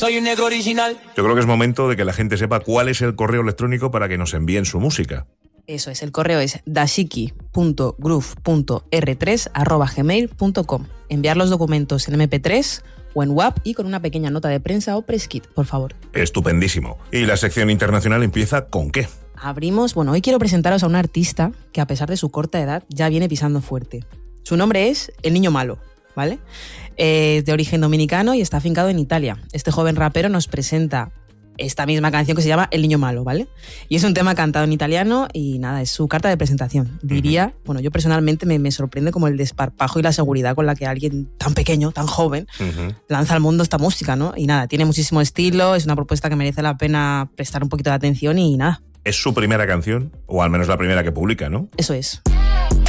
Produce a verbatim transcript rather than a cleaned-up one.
Soy un negro original. Yo creo que es momento de que la gente sepa cuál es el correo electrónico para que nos envíen su música. Eso es, el correo es dashiki punto groove punto erre tres arroba gmail punto com. Enviar los documentos en eme pe tres o en W A P y con una pequeña nota de prensa o press kit, por favor. Estupendísimo. ¿Y la sección internacional empieza con qué? Abrimos, bueno, hoy quiero presentaros a un artista que a pesar de su corta edad ya viene pisando fuerte. Su nombre es El Niño Malo, ¿vale? Es de origen dominicano y está afincado en Italia. Este joven rapero nos presenta esta misma canción que se llama El Niño Malo, ¿vale? Y es un tema cantado en italiano y nada, es su carta de presentación. Diría, uh-huh. bueno, yo personalmente me, me sorprende como el desparpajo y la seguridad con la que alguien tan pequeño, tan joven, uh-huh. lanza al mundo esta música, ¿no? Y nada, tiene muchísimo estilo, es una propuesta que merece la pena prestar un poquito de atención y nada. ¿Es su primera canción? O al menos la primera que publica, ¿no? Eso es.